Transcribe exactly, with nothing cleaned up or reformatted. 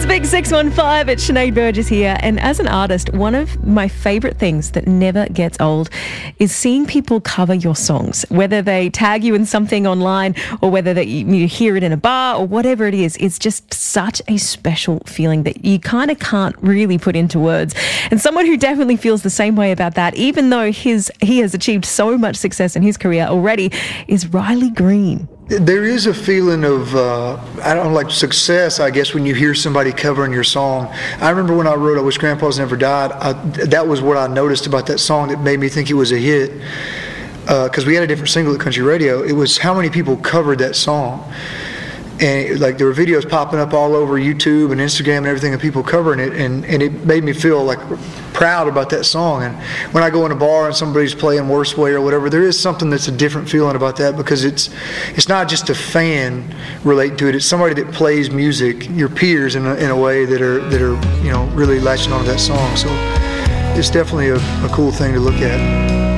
It's Big six one five. It's Sinead Burgess here. And as an artist, one of my favourite things that never gets old is seeing people cover your songs, whether they tag you in something online or whether that you, you hear it in a bar or whatever it is. It's just such a special feeling that you kind of can't really put into words. And someone who definitely feels the same way about that, even though his he has achieved so much success in his career already, is Riley Green. There is a feeling of, uh, I don't know, like success, I guess, when you hear somebody covering your song. I remember when I wrote I Wish Grandpa's Never Died, I, that was what I noticed about that song that made me think it was a hit. Because uh, we had a different single at Country Radio. It was how many people covered that song. And it, like there were videos popping up all over YouTube and Instagram and everything of people covering it, and, and it made me feel like proud about that song. And when I go in a bar and somebody's playing Worst Way or whatever, there is something that's a different feeling about that, because it's it's not just a fan relating to it, it's somebody that plays music, your peers in a, in a way that are that are you know really latching onto that song. So it's definitely a, a cool thing to look at.